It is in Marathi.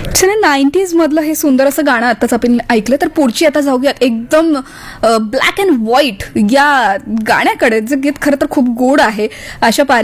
90s मधलं हे सुंदर असं गाणं आताच आपण ऐकलं. तर पुढची आता जाऊया एकदम ब्लॅक अँड व्हाईट या गाण्याकडे, जे गीत खरं तर खूप गोड आहे. आशा